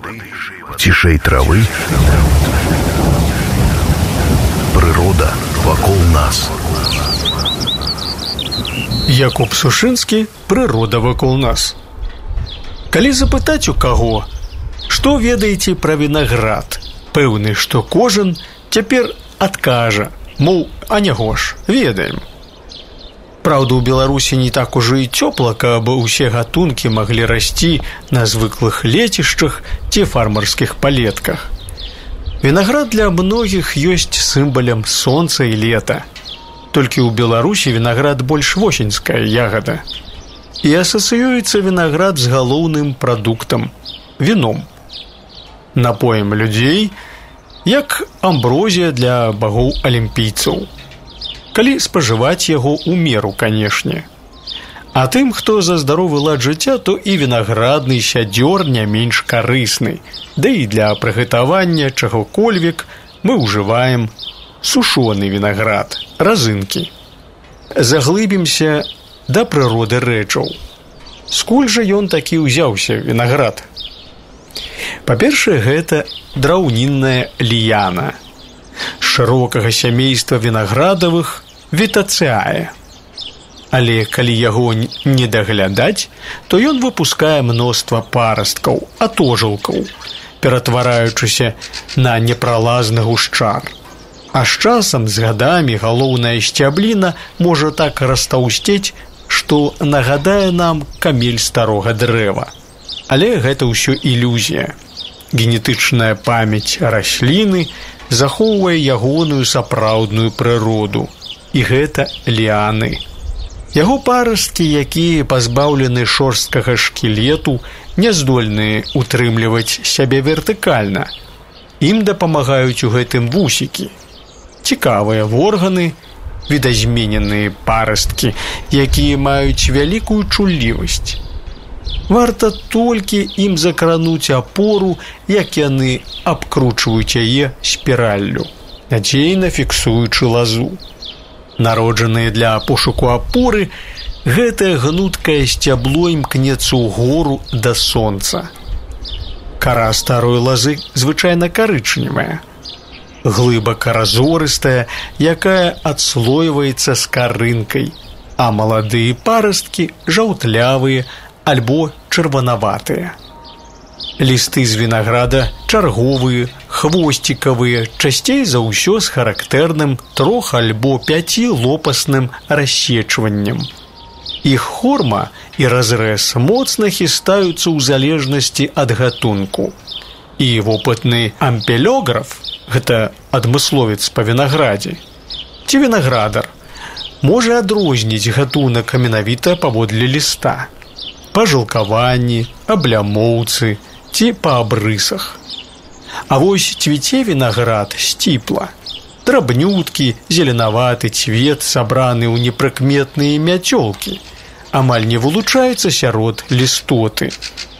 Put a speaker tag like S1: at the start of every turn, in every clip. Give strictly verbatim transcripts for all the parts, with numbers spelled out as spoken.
S1: цішэй травы. Прырода вакол нас.
S2: Якуб Сушынскі «Прырода вакол нас». Калі запытаць у каго, што ведаеце пра вінаград, пэўны, што кожен цяпер адкажа, мол, а няго ж, ведаем. Праўда, у Беларусі не так ужо і цёпла, каб усе гатункі маглі расці на звыклых лецішчах ці фармерскіх палетках. Вінаград для многіх ёсць сімвалам сонца і лета. Толькі ў Беларусі вінаград больш восеньская ягада. І асацыюецца вінаград з галоўным прадуктам – віном. Напоем людзей, як амброзія для багоў-алімпійцаў. Калі спажываць яго ў меру, канешне. А тым, хто за здаровы лад жыцця, то і вінаградны сядзёр не менш карысны. Да і для прыгатавання чагокольвек мы ўжываем сушоны вінаград, разынкі. Заглыбімся да прыроды рэчаў. Скуль жа ён такі ўзяўся, вінаград? Па-першае, гэта драўнінная ліяна. Шырокага сямейства вінаградавых вітацыяе. Але калі яго не даглядаць, то ён выпускае мноства парасткаў, атожылкаў, ператвараючыся на непралазны гушчар. А з часам, з гадамі, галоўная сцябліна можа так растаўсцець, што нагадае нам камель старога дрэва. Але гэта ўсё ілюзія. Генетычная памяць расліны захоўвае ягоную сапраўдную прыроду. І гэта ліаны. Яго парасткі, якія пазбаўлены шорсткага шкілету, не здольныя утрымліваць сябе вертыкальна. Ім дапамагаюць у гэтым вусікі. Цікавыя органы, відазмененыя парасткі, якія маюць вялікую чуллівасць. Варта толькі ім закрануць апору, як яны абкручваюць яе спіраллю, надзейна фіксуючы лазу. Народжаныя для пошуку апоры, гэтае гнуткае сцябло імкнецца ўгору да сонца. Кара старой лазы звычайна карычневая, глыбака разорыстая, якая адслойваецца скарынкай, а маладыя парасткі жаўтлявыя альбо чырванаватыя. Лісты з вінаграда чарговыя, хвосцікавыя, часцей за ўсё з характэрным трох- альбо пяцілопасным рассечваннем. Іх форма і разрэз моцна хістаюцца ў залежнасці ад гатунку. І вопытны ампелёграф, гэта адмысловец па вінаградзе, ці вінаградар, можа адрозніць гатунак менавіта паводле ліста. Па жылкаванні, аблямоўцы ці па абрысах. А вось цвіце вінаград сціпла. Драбнюткі, зеленаваты цвет, сабраны ў непрыкметныя мяцёлкі, амаль не вылучаецца сярод лістоты.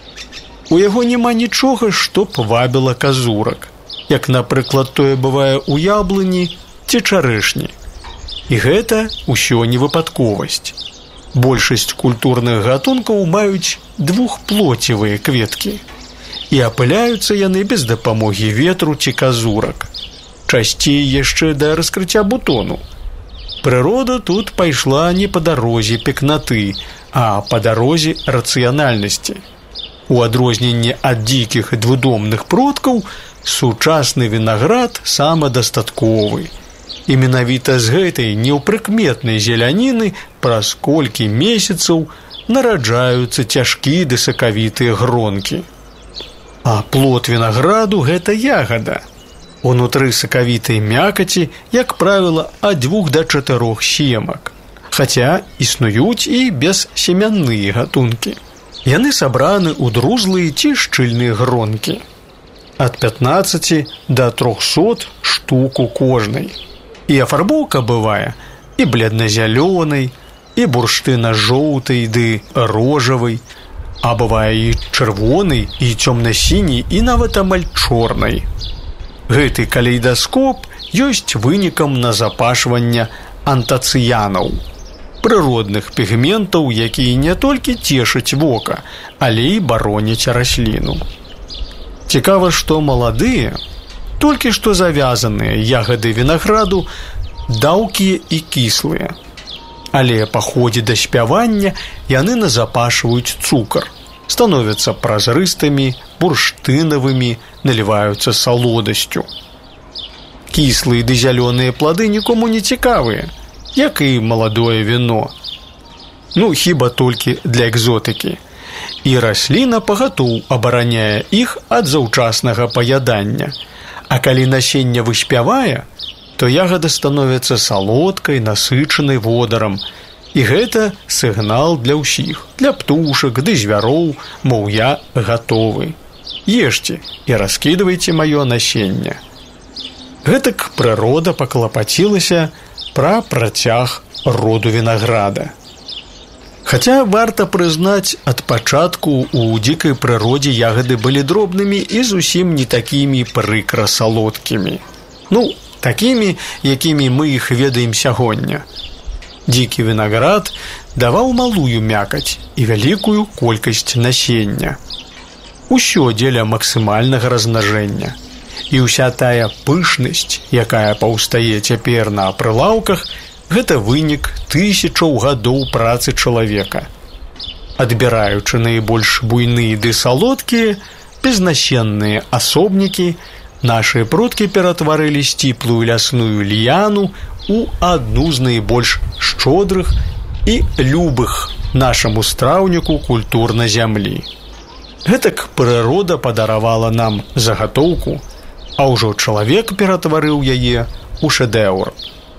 S2: У яго няма нічога, што б вабіла казурак, як, напрыклад, тое бывае ў яблыні ці чарэшні. І гэта ўсё не выпадковасць. Большасць культурных гатункаў маюць двухплоцевыя кветкі. І апыляюцца яны без дапамогі ветру ці казурак. Часцей яшчэ да раскрыцця бутону. Прырода тут пайшла не па дарозе пекнаты, а па дарозе рацыянальнасці. У адрозненне ад дзікіх двудомных продкаў, сучасны вінаград самадастатковы. І менавіта з гэтай неўпрыкметнай зеляніны праз колькі месяцаў нараджаюцца цяжкія ды сакавітыя гронкі. А плод вінаграду – гэта ягада. Унутры сакавітай мякаці, як правіла, ад двух да чатырох семак. Хаця існуюць і бессемянныя гатункі. Яны сабраны ў друзлыя ці шчыльныя гронкі. Ад пятнаццаці да трохсот штук у кожнай. І афарбоўка бывае і бледна-зялёнай, і бурштына-жоўтай ды рожавай, а бывае і чырвонай, і цёмна-сіняй, і нават амаль чорнай. Гэты калейдаскоп ёсць вынікам назапашвання антацыянаў, прыродных пігментаў, якія не толькі цешаць вока, але і бароняць расліну. Цікава, што маладыя, толькі што завязаныя ягады вінаграду даўкія і кіслыя. Але па ходзе да спявання яны назапашваюць цукар, становяцца празрыстымі, бурштынавымі, наліваюцца салодасцю. Кіслыя ды зялёныя плады нікому не цікавыя, як і маладое віно. Ну, хіба толькі для экзотыкі. І расліна пагатоў абараняе іх ад заўчаснага паядання. А калі насенне выспявае, то ягада становіцца салодкай, насычанай водарам. І гэта сігнал для ўсіх, для птушак ды звяроў, мол, я гатовы. Ешце і раскідвайце маё насенне. Гэтак прырода паклапацілася пра працяг роду вінаграда. Хаця варта прызнаць, ад пачатку ў дзікай прыродзе ягады былі дробнымі і зусім не такімі прыкра салодкімі. Ну, такімі, якімі мы іх ведаем сягоння. Дзікі вінаград даваў малую мякаць і вялікую колькасць насення. Усё дзеля максімальнага размнажэння. І ўся тая пышнасць, якая паўстае цяпер на прылаўках, гэта вынік тысячаў гадоў працы чалавека. Адбіраючы найбольш буйныя ды салодкія, безнасенныя асобнікі, нашыя продкі ператварылі сціплую лясную ліяну у адну з найбольш шчодрых і любых нашаму страўніку культур на зямлі. Гэтак прырода падаравала нам загатоўку, а ўжо чалавек ператварыў яе ў шэдэўр.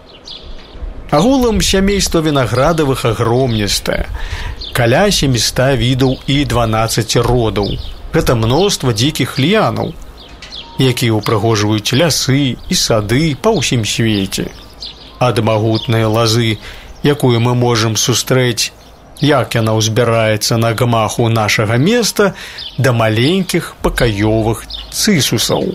S2: Агулам сямейства вінаградавых агромністае, каля сяміста відаў і дванаццаць родаў. Гэта мноства дзікіх ліянаў, якія ўпрыгожваюць лясы і сады па ўсім свеце. Ад магутнай лазы, якую мы можам сустрэць, як яна ўзбіраецца на гмаху нашага места, да маленькіх пакаёвых цысусаў.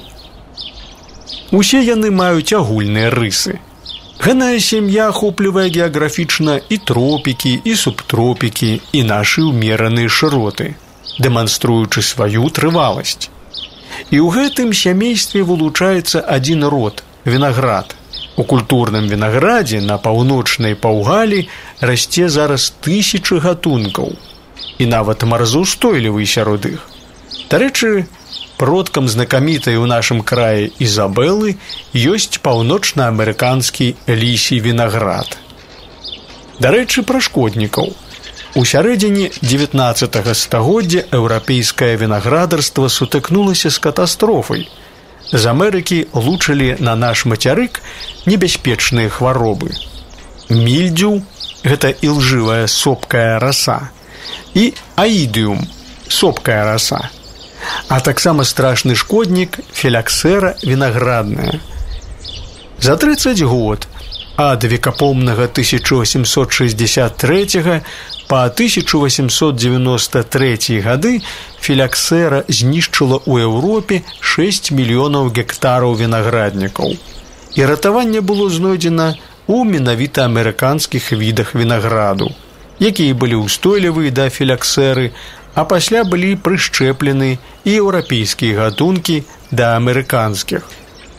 S2: Усе яны маюць агульныя рысы. Гэная сям'я ахоплівае геаграфічна і тропікі, і субтропікі, і нашы ўмераныя шыроты, дэманструючы сваю трываласць. І ў гэтым сямействе вылучаецца адзін род – вінаград. У культурным вінаградзе на паўночнай паўгалі расце зараз тысячы гатункаў, і нават марзаўстойлівы сярод іх. Дарэчы, продкам знакамітай у нашым краі Ізабелы ёсць паўночнаамерыканскі лісій вінаград. Дарэчы, пра шкоднікаў. У сярэдзіне дзевятнаццатага стагоддзя еўрапейскае вінаградарства сутыкнулася з катастрофай. З Амерыкі лучылі на наш мацярык небяспечныя хваробы. Мільдзю – гэта ілжывая сопкая раса, і аідыум – сопкая раса, а таксама страшны шкоднік філяксера вінаградная. За трыццаць год, ад векапомнага тысяча васемсот шэсцьдзесят трэцяга па тысяча васемсот дзевяноста трэці гады філяксера знішчыла ў Еўропе шэсць мільёнаў гектараў вінаграднікаў. І ратаванне было знойдзена ў менавіта амерыканскіх відах вінаграду, якія былі ўстойлівыя да філяксеры, а пасля былі прышчэплены і еўрапейскія гатункі да амерыканскіх.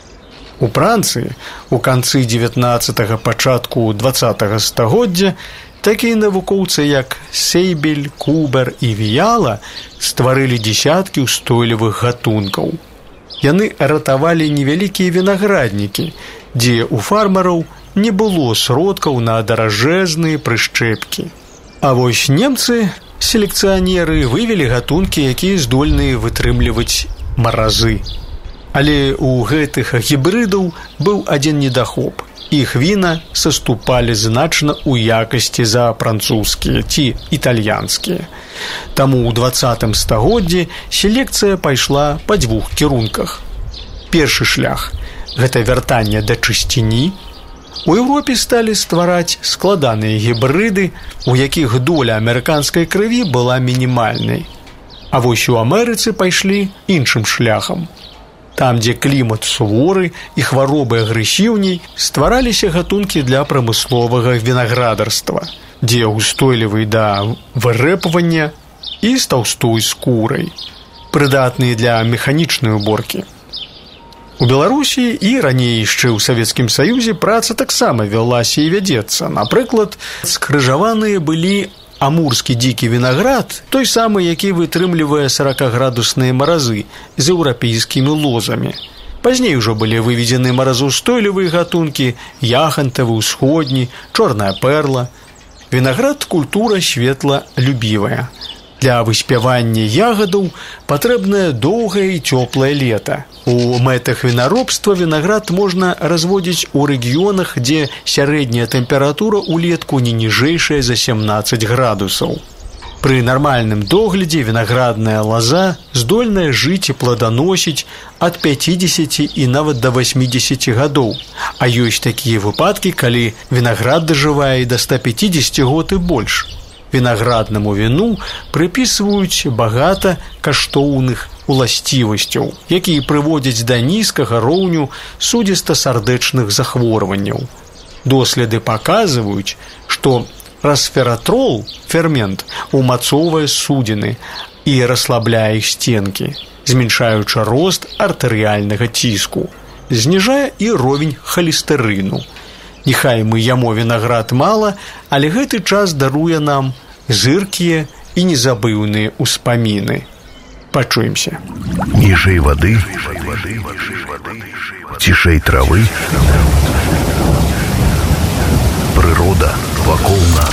S2: У Францыі у канцы дзевятнаццатага пачатку дваццатага стагоддзя такія навукоўцы, як Сейбель, Кубер і Віяла, стварылі дзесяткі ўстойлівых гатункаў. Яны ратавалі невялікія вінаграднікі, дзе ў фармераў не было сродкаў на даражэзныя прышчэпкі. А вось немцы, селекцыянеры, вывелі гатункі, якія здольныя вытрымліваць маразы. Але ў гэтых гібрыдаў быў адзін недахоп. Іх віна саступалі значна ў якасці за французскія ці італьянскія. Таму ў дваццатым стагоддзі селекцыя пайшла па дзвюх кірунках. Першы шлях – гэта вяртанне да чысціні. У Еўропе сталі ствараць складаныя гібрыды, у якіх доля амерыканскай крыві была мінімальнай. А вось у Амерыцы пайшлі іншым шляхам. Там, дзе клімат суворы і хваробы агрэсіўней, ствараліся гатункі для прамысловага вінаградарства, дзе ўстойлівы да вырэпвання і з таўстой скурай. прыдатныя для механічнай уборкі. У Беларусі і раней яшчэ ў Савецкім Саюзе праца таксама вялася і вядзецца. Напрыклад, скрыжаваныя былі амурскі дзікі вінаград, той самы, які вытрымлівае сорокаградусныя маразы з еўрапейскімі лозамі. Пазней ужо былі выведзены маразаўстойлівыя гатункі, яхантавы, усходні, чорная перла. Вінаград культура светлалюбівая. Для выспявання ягадаў патрэбнае доўгае і цёплае лета. У мэтах вінаробства вінаград можна разводзіць у рэгіёнах, дзе сярэдняя тэмпература ўлетку не ніжэйшая за сямнаццаць градусаў. Пры нармальным доглядзе вінаградная лаза здольная жыць і пладаносіць ад пяцідзесяці і нават да васьмідзесяці гадоў. А ёсць такія выпадкі, калі вінаград дажывае да ста пяцідзесяці год і больш. Вінаграднаму віну прыпісваюць багата каштоўных уласцівасцяў, якія прыводзяць да нізкага роўню судзіста-сардэчных захворванняў. Доследы паказваюць, што расфератрол, фермент, умацоўвае судзіны і расслабляе іх стенкі, зменшаючы рост артэрыяльнага ціску, зніжае і ровень халестэрыну. Няхай мы яму вінаград мала, але гэты час даруе нам зыркія і незабыўныя ўспаміны. Пачуемся.
S1: Ніжэй вады, цішэй травы, прырода вакол нас.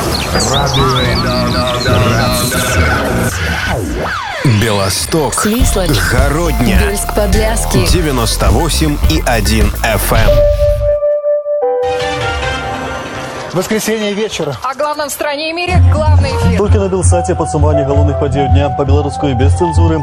S3: Белосток,
S4: Свислочь,
S3: Городня,
S4: Вельск-Подляски,
S3: девяносто восемь и один эф эм.
S5: Воскресенье вечера.
S6: О главном в стране и мире главный эфир.
S7: Только на Белсате подсумование головных подей дня по-белорусски без цензуры.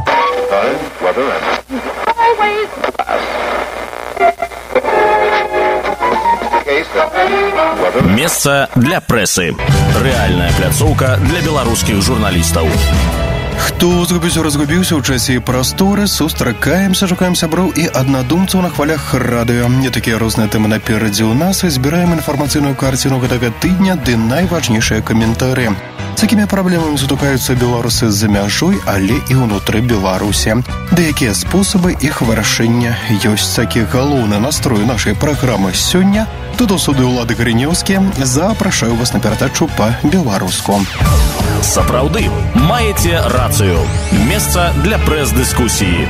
S8: Месца для прэсы. Рэальная пляцоўка для беларускіх журналістаў.
S9: Хто згубіўся, разгубіўся ў часе і прасторы, сустракаемся, шукаем сяброў і аднадумцаў на хвалях радыё. Не такія розныя тэмы наперадзе ў нас і збіраем інфармацыйную карціну гэтага тыдня ды найважнейшыя каментары. З якімі праблемамі сутыкаюцца беларусы з-за мяжой, але і ўнутры Беларусі. Ды якія спосабы іх вырашэння ёсць. Такі галоўны настрой нашай праграмы сёння. Тут у суды ўлады Грынёўскія. Запрашаю вас на перадачу па-беларуску.
S8: Сапраўды, маеце рацыю. Месца для прэс-дыскусіі.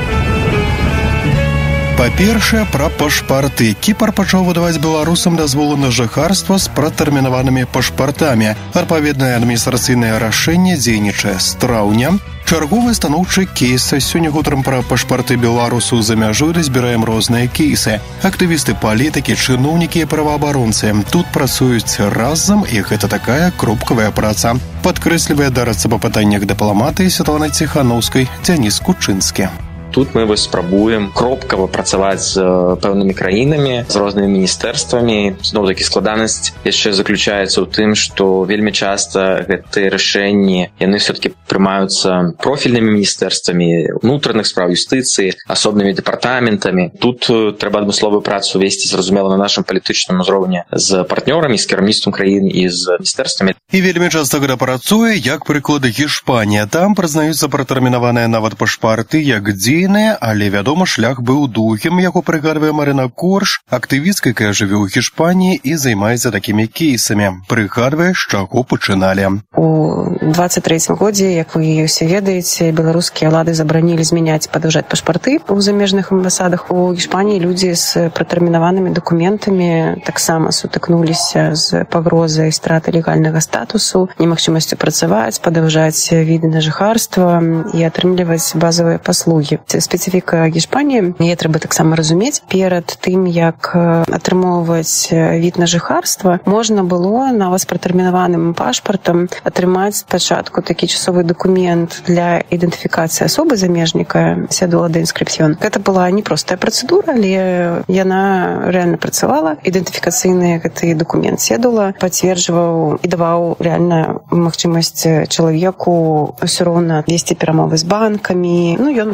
S9: Па-першае, пра пашпарты. Кіпр пачаў выдаваць беларусам дазволы на жыхарства з пратэрмінаванымі пашпартамі. Адпаведнае адміністрацыйнае рашэнне дзейнічае з траўня. Чарговы станоўчы кейс. Сёння гутарым пра пашпарты беларусу за мяжой разбіраем розныя кейсы. Актывісты, палітыкі, чыноўнікі і праваабаронцы. Тут працуюць разам, і гэта такая кропкавая праца. Падкрэслівае дарацца па пытаннях дыпламатыі Святланы Ціханаўскай Дзяніс Кучынскі.
S10: Тут мы вось спрабуем кропкава працаваць з пэўнымі краінамі, з рознымі міністэрствамі. Зноў-такі складанасць яшчэ заключаецца ў тым, што вельмі часта гэтыя рашэнні, яны все-таки прымаюцца профільнымі міністэрствамі унутраных спраў, юстыцыі, асобнымі дэпартаментамі. Тут трэба адмысловую працу весці, зразумела, на нашым палітычным узроўні з партнёрамі, з кіраўніцтвам краін і з міністэрствамі.
S9: І вельмі часта гэта працуе, як прыклады Гішпанія. Там прызнаюцца пратэрмінаваныя нават пашпарты як дзейныя, але, вядома, шлях быў доўгім, яго прыгадвае Марына Корж, актывістка, якая жыве ў Гішпаніі і займаецца такімі кейсамі. Прыгадвае, з чаго пачыналі.
S11: У двадцать третьем годзе, як вы ўсе ведаеце, беларускія ўлады забаранілі змяняць, падаўжаць пашпарты ў замежных амбасадах. У Гішпаніі людзі з пратэрмінаванымі дакументамі таксама сутыкнуліся з пагрозай страты легальнага статусу, немагчымасцю працаваць, падаўжаць віды на жыхарства і атрымліваць базавыя паслугі. Спецыфіка Гішпаніі, яе трэба таксама разумець. Перад тым, як атрымоўваць від на жыхарства, можна было нават з пратэрмінаваным пашпартам атрымаць спачатку такі часовы дакумент для ідэнтыфікацыі асобы замежніка, cédula d'inscripción. Гэта была непростая працэдура, але яна рэальна працавала. Ідэнтыфікацыйны гэты дакумент cédula пацверджваў і даваў рэальна магчымасць чалавеку ўсё роўна весці перамовы з банкамі. Ну, ён быў легальны.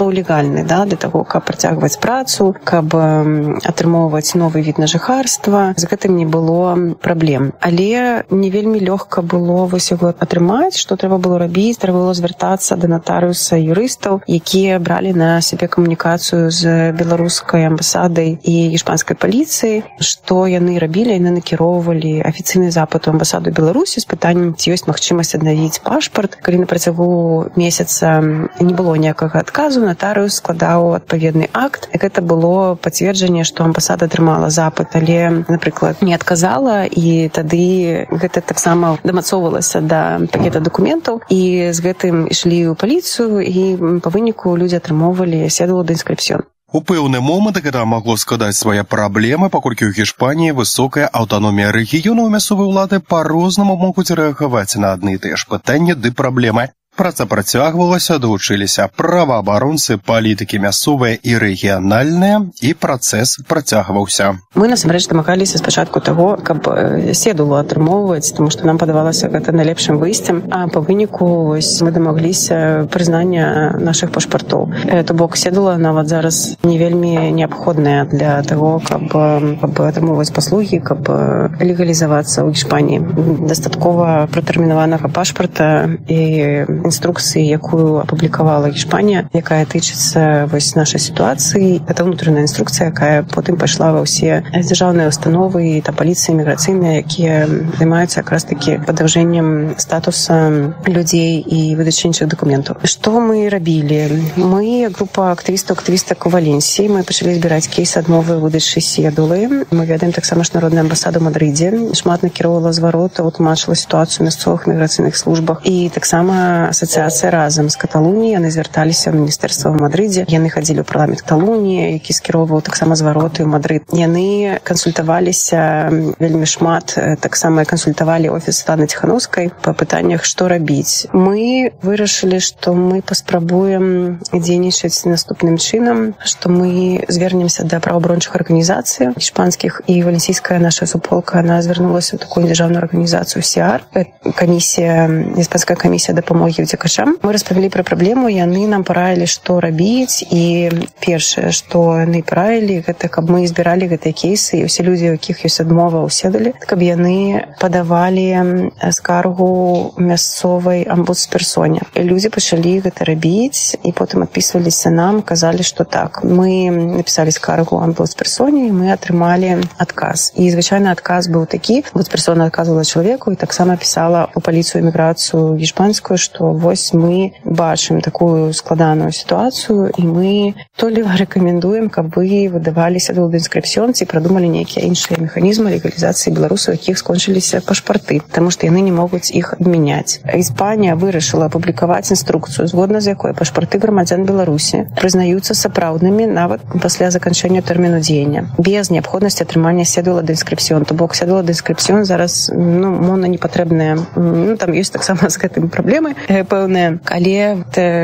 S11: нармальны, да, для таго, каб працягваць працу, каб атрымоўваць новы від на жыхарства. З гэтым не было праблем. Але не вельмі лёгка было вось яго атрымаць, што трэба было рабіць, трэба было звяртацца да натарыуса юрыстаў, якія бралі на сябе камунікацыю з беларускай амбасадай і іспанскай паліцыяй. Што яны рабілі? Яны накіроўвалі афіцыйны запыт у амбасаду Беларусі з пытаннем, ці ёсць магчымасць аднавіць пашпарт. Калі на працягу месяца не было ніякага адказу, натарыус складаў адпаведны акт. Гэта было пацверджанне, што амбасада атрымала запыт, але, напрыклад, не адказала, і тады гэта таксама дамацоўвалася да пакета дакументаў, і з гэтым ішлі ў паліцыю, і па выніку людзі атрымоўвалі седулу d'inscripción.
S9: У пэўны момант гэта магло складаць свае праблемы, паколькі ў Гішпаніі высокая аўтаномія рэгіёнаў, мясцовыя ўлады па-рознаму могуць рэагаваць на адны і тыя ж пытанні ды праблемы. Праца працягвалася, далучыліся праваабаронцы, палітыкі мясцовыя і рэгіянальныя, і працэс працягваўся.
S11: Мы, насамрэч, дамагаліся спачатку таго, каб седулу атрымоўваць, таму што нам падавалася гэта найлепшым выйсцем, а па выніку вось, мы дамагліся прызнання нашых пашпартоў. То бок седула нават зараз не вельмі неабходная для таго, каб, каб атрымоўваць паслугі, каб легалізавацца ў Іспаніі. Дастаткова пратэрмінаванага пашпарта і інструкцыі, якую апублікавала Іспанія, якая тычыцца вось нашай сітуацыі. Гэта ўнутраная інструкцыя, якая потым пайшла ва ўсе дзяржаўныя установы і та паліцыі міграцыйныя, якія займаюцца якраз такі падаўжэннем статуса людзей і выдачы іншых дакументаў. Што мы рабілі? Мы, група актывістаў, актывістак у Валенсіі, мы пачалі збіраць кейсы адмовы выдачы седулы. Мы ведаем таксама ж народную амбасаду ў Мадрыдзе. Шмат накіроўвала зваротаў, тлумачыла сітуацыю ў мясцовых міграцыйных службах. І таксама асацыяцыя разам з Каталуніяй, яны звярталіся ў міністэрства ў Мадрыдзе. Яны хадзілі ў парламент Каталуніі, які скіроўваў таксама звароты ў Мадрыд. Яны кансультаваліся вельмі шмат, таксама кансультавалі офіс Святланы Ціхановскай па пытаннях, што рабіць. Мы вырашылі, што мы паспрабуем дзейнічаць наступным чынам, што мы звернемся да праваабарончых арганізацый іспанскіх, і валенсійская наша суполка, она звярнулася ў такую дзяржаўную арганізацыю сі ар, камісія, іспанская камісія дапамогі уцекачам. Мы распавялі пра праблему, яны нам параілі, што рабіць, і першае, што яны параілі, гэта каб мы збіралі гэтыя кейсы, і ўсе людзі, у якіх ёсць адмова ў седуле, каб яны падавалі скаргу мясцовай амбудсперсоне. Людзі пачалі гэта рабіць, і потым адпісваліся нам, казалі, што так. Мы напісалі скаргу амбудсперсоне, і мы атрымалі адказ. І звычайны адказ быў такі: амбудсперсона адказвала чалавеку і таксама пісала ў паліцыю міграцыю іспанскую, што вось мы бачым такую складаную сітуацыю, і мы толева рэкамендуем, каб вы выдавалі седулу d'inscripción, ці прадумалі нейкія іншыя механізмы легалізацыі беларусаў, якіх скончыліся пашпарты, таму што яны не могуць іх абмяняць. Іспанія вырашыла апублікаваць інструкцыю, згодна з якой пашпарты грамадзян Беларусі прызнаюцца сапраўднымі нават пасля заканчэння тэрміну дзеяння, без неабходнасці атрымання седула d'inscripción. То бок седула d'inscripción зараз ну, мона не патрэбная. Ну, там ёсць таксама з гэтым праблемы пэўная, але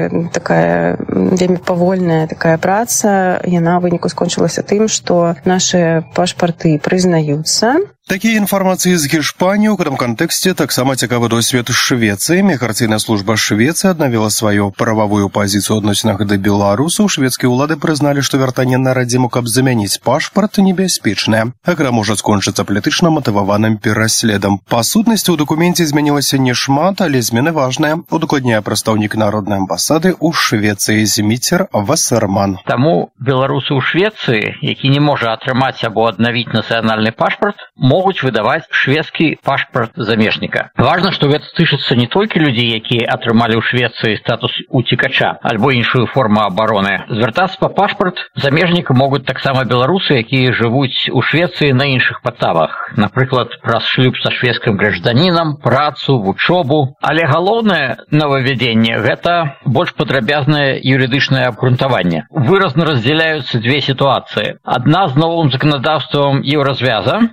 S11: такая вельмі павольная такая праца, яна ў выніку скончылася тым, што нашы пашпарты прызнаюцца.
S9: Такія інфармацыі з Гішпаніі ў гэтым кантэксце таксама цікавы досвед Швецыі. Міграцыйная служба Швецыі аднавіла сваю прававую пазіцыю ў адносінах да беларусаў. Шведскія ўлады прызналі, што вяртанне на радзіму, каб замяніць пашпарт, небяспечнае. Гэта можа скончыцца палітычна матываваным пераследам. Па сутнасці ў дакуменце змянілася не шмат, але змены важныя, удакладняе прадстаўнік народнай амбасады ў Швецыі Зміцер Вассерман.
S4: Таму беларусы ў Швецыі, які не можа атрымаць або аднавіць нацыянальны пашпарт, могуць выдаваць шведскі пашпарт замежніка. Важна, што гэта тычыцца не толькі людзей, якія атрымалі ў Швецыі статус уцекача альбо іншую форму абароны. Звяртацца па пашпарт замежніка могуць таксама беларусы, якія жывуць у Швецыі на іншых падставах, напрыклад, праз шлюб са шведскім гражданінам, працу, вучобу. Але галоўнае новаввядзенне – гэта больш падрабязнае юрыдычнае абгрунтаванне. Выразна раздзяляюцца дзве сітуацыі. Адна з новым заканадаўствам еўразвяза. Для некаторых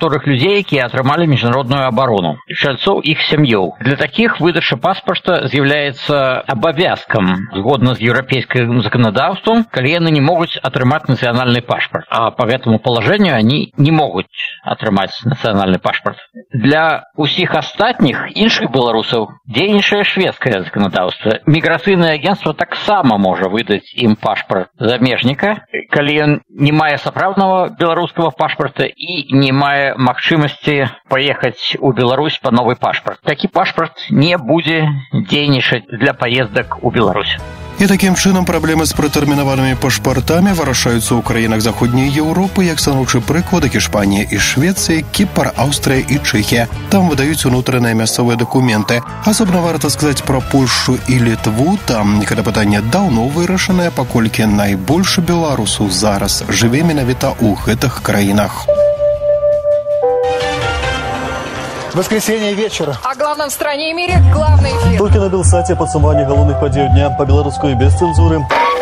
S4: некаторых людзей, якія атрымалі міжнародную абарону, чальцоў іх сям'ёў. Для такіх выдача паспорта з'яўляецца абавязкам згодна з еўрапейскім законодаўством, калі яны не могуць атрымаць нацыянальны пашпарт. А по гэтаму палажэнню они не могуць атрымаць нацыянальны пашпарт. Для усіх астатніх іншых беларусаў дзейнічае шведскае законодаўство. Міграцыйнае агентство таксама можа выдаць ім пашпарт замежніка, калі ён не мае сапраўднага беларускага пашпарта і не мае магчымасці паехаць у Беларусь па новы пашпарт. Такі пашпарт не будзе дзейнічаць для паездак у Беларусь.
S9: І такім чынам праблемы з пратэрмінаванымі пашпартамі вырашаюцца ў краінах заходняй Еўропы, як станоўчы прыклад Іспанія і Швецыя, Кіпр, Аўстрыя і Чэхія. Там выдаюць унутраныя мясцовыя дакументы. Асобна варта сказаць пра Польшчу і Літву. Там гэта пытанне даўно вырашанае, паколькі найбольш беларусаў зараз жыве менавіта ў гэтых краінах.
S5: Воскресенье вечера.
S6: О главном в стране и мире главный эфир.
S7: Только на Белсате подсумование головных подей дня по-белорусски без цензуры.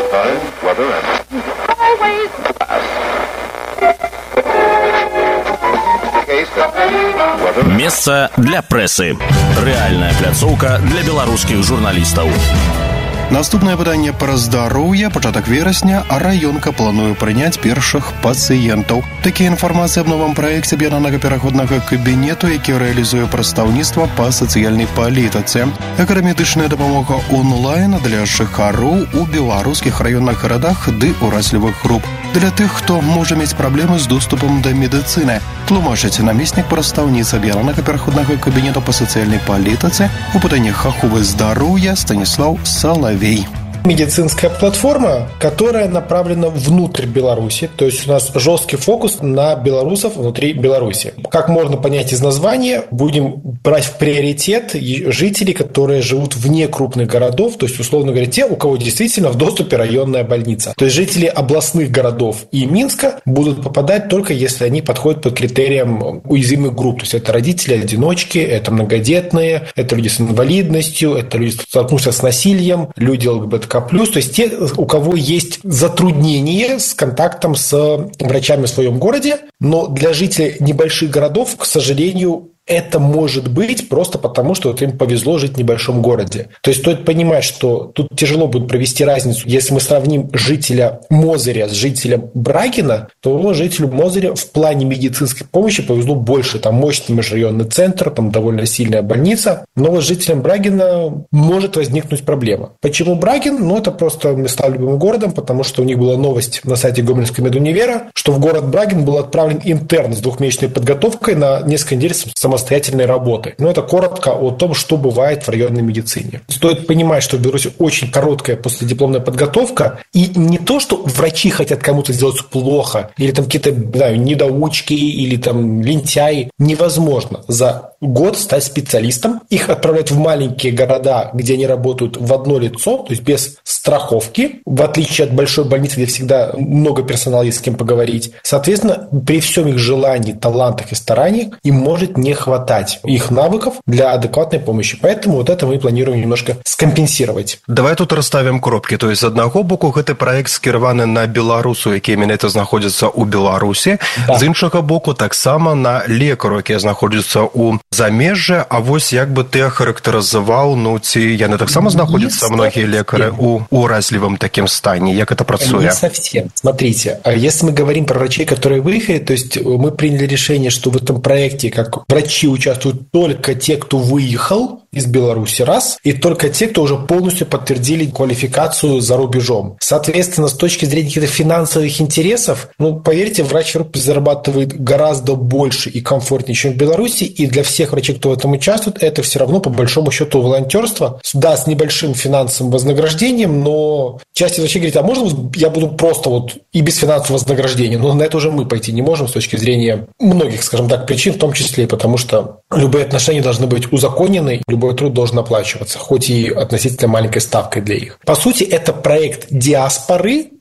S8: Месца для прэсы. Рэальная пляцоўка для беларускіх журналістаў.
S9: Наступнае пытанне пра здароўе. Пачатак верасня, а раёнка плануе прыняць першых пацыентаў. Такія інфармацыі аб новым праекце аб'яднанага пераходнага кабінету, які рэалізуе прадстаўніцтва па сацыяльнай палітыцы. Экарамедычная дапамога онлайн для жыхароў у беларускіх раённых гарадах ды уразлівых груп. Для тых, хто можа мець праблемы з доступам да медыцыны, тлумачыць намеснік прадстаўніцы аб'яднанага пераходнага кабінету па сацыяльнай палітыцы у пытаннях аховы здароўя Станіслав Салавей.
S12: Медицинская платформа, которая направлена внутрь Беларуси, то есть у нас жесткий фокус на белорусов внутри Беларуси. Как можно понять из названия, будем брать в приоритет жителей, которые живут вне крупных городов, то есть, условно говоря, те, у кого действительно в доступе районная больница. То есть жители областных городов и Минска будут попадать только если они подходят под критериям уязвимых групп. То есть это родители-одиночки, это многодетные, это люди с инвалидностью, это люди, столкнувшиеся с насилием, люди ЛГБТ плюс, то есть те, у кого есть затруднения с контактом с врачами в своем городе, но для жителей небольших городов, к сожалению, это может быть просто потому, что вот им повезло жить в небольшом городе. То есть стоит понимать, что тут тяжело будет провести разницу. Если мы сравним жителя Мозыря с жителем Брагина, то жителю Мозыря в плане медицинской помощи повезло больше. Там мощный межрайонный центр, там довольно сильная больница. Но вот с жителем Брагина может возникнуть проблема. Почему Брагин? Ну, это просто места любым городом, потому что у них была новость на сайте Гомельского медунивера, что в город Брагин был отправлен интерн с двухмесячной подготовкой на несколько недель самостоятельной работы. Но это коротко о том, что бывает в районной медицине. Стоит понимать, что в Беларуси очень короткая последипломная подготовка, и не то, что врачи хотят кому-то сделать плохо, или там какие-то, не знаю, недоучки, или там лентяи. Невозможно за год стать специалистом. Их отправляют в маленькие города, где они работают в одно лицо, то есть без страховки, в отличие от большой больницы, где всегда много персонала есть с кем поговорить. Соответственно, при всем их желании, талантах и стараниях им может не хватать их навыков для адекватной помощи. Поэтому вот это мы планируем немножко скомпенсировать.
S9: Давай тут расставим кропки. То есть, з аднаго боку, гэты праект скіраваны на беларусу, які менавіта знаходзіцца ў Беларусі. Да. З іншага боку, таксама на лекару, які знаходзіцца ў замежжы. А вось як бы ты ахарактарызаваў, ну ці яны таксама знаходзяцца многія лекары у уразлівым такім стане? Як это працуе?
S12: Не совсем. Смотрите, если мы говорим про врачей, которые выехали, то есть мы приняли решение, что в этом проекте как врачи участвуют только те, кто выехал из Беларуси, раз, и только те, кто уже полностью подтвердили квалификацию за рубежом. Соответственно, с точки зрения каких-то финансовых интересов, ну, поверьте, врач в Европе зарабатывает гораздо больше и комфортнее, чем в Беларуси, и для всех врачей, кто в этом участвует, это все равно, по большому счету, волонтерство. Да, с небольшим финансовым вознаграждением, но часть врачей говорит, а можно я буду просто вот и без финансового вознаграждения? Но на это уже мы пойти не можем с точки зрения многих, скажем так, причин, в том числе и потому, что любые отношения должны быть узаконены, любой труд должен оплачиваться, хоть и относительно маленькой ставкой для их. По сути, это проект диаспоры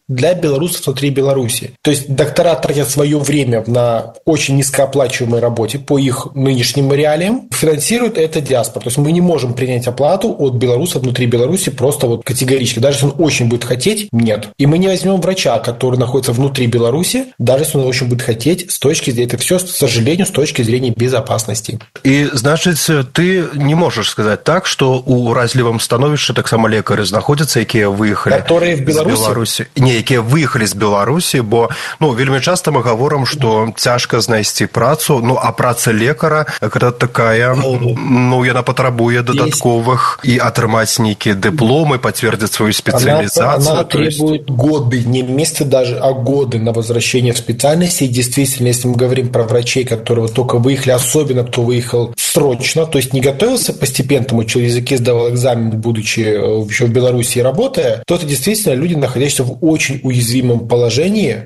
S12: для белорусов внутри Беларуси. То есть доктора тратят свое время на очень низкооплачиваемой работе по их нынешним реалиям, финансирует это диаспора. То есть мы не можем принять оплату от белорусов внутри Беларуси просто вот категорически. Даже если он очень будет хотеть, нет. И мы не возьмем врача, который находится внутри Беларуси, даже если он очень будет хотеть, с точки зрения, это все, к сожалению, с точки зрения безопасности.
S9: И, значит, ты не можешь сказать так, что у разлівым становішча таксама лекары знаходзяцца, якія выехалі
S12: которые в Беларуси?
S9: з Беларусі. Не, якія выехалі з Беларусі, бо ну, вельмі часта мы гаворым, што цяжка знайсці працу, ну, а праца лекара гэта такая, ну, яна патрабуе дадатковых і атрымаць нейкія дыпломы, пацвердзіць сваю спецыялізацыю.
S12: Она, она требует есть... годы, не месяцы даже, а годы на возвращение в специальности. И действительно, если мы говорим про врачей, которые только выехали, особенно кто выехал срочно, то есть не готовился постепенно, там учил языки, сдавал экзамен, будучи еще в Беларуси и работая, то это действительно люди, находящиеся в очень уязвимом положении,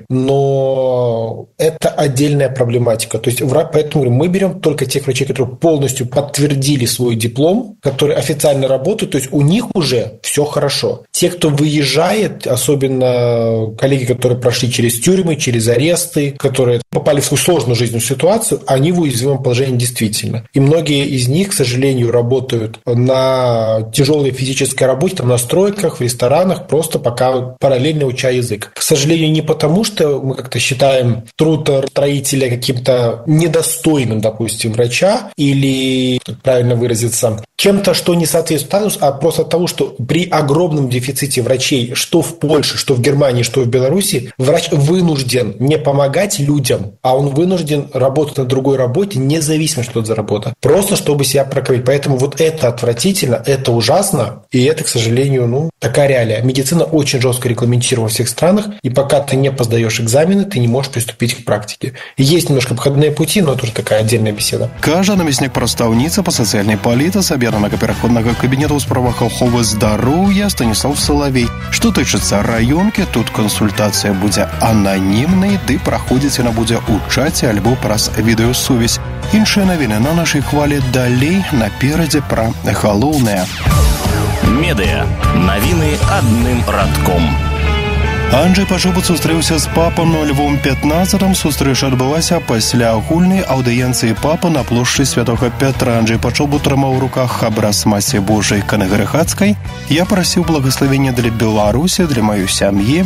S12: но это отдельная проблематика. То есть поэтому мы берем только тех врачей, которые полностью подтвердили свой диплом, которые официально работают, то есть у них уже все хорошо. Те, кто выезжает, особенно коллеги, которые прошли через тюрьмы, через аресты, которые попали в свою сложную жизненную ситуацию, они в уязвимом положении действительно. И многие из них, к сожалению, работают на тяжелой физической работе, там, на стройках, в ресторанах, просто пока параллельно уча язык. К сожалению, не потому, что мы как-то считаем труд строителя каким-то недостойным, допустим, врача, или, как правильно выразиться, чем-то, что не соответствует статусу, а просто от того, что при огромном дефиците врачей, что в Польше, что в Германии, что в Беларуси, врач вынужден не помогать людям, а он вынужден работать на другой работе, независимо, что это за работа, просто чтобы себя прокрыть. Поэтому вот это отвратительно, это ужасно, и это, к сожалению, ну, такая реалия. Медицина очень жестко регламентирована во всех странах, и пока ты не поздаешь экзамены, ты не можешь приступить к практике. Есть немножко обходные пути, но это уже такая отдельная беседа.
S9: Кажа намеснік прадстаўніца па сацыяльнай палітыцы аб'яднанага пераходнага кабінета ў справах аховы здароўя Станіслав Салавей. Што тычыцца раёнкі, тут кансультацыя будзе ананімнай, ды праходзіць яна будзе ў чаце альбо праз відэасувязь. Іншыя навіны на нашай хвалі далей, наперадзе пра галоўнае.
S8: Медыа. Навіны адным радком.
S9: Анджэй Пачобут сустрэўся з папам на Львом пятнадцатым. Сустрэча адбылася пасля агульнай аўдыенцыі папа на плошчы Святога Пятра. Анджэй Пачобут трымаў у руках абраз Маці Божай Канагарыхацкай. Я прасіў благаславення для Беларусі, для маёй сям'і.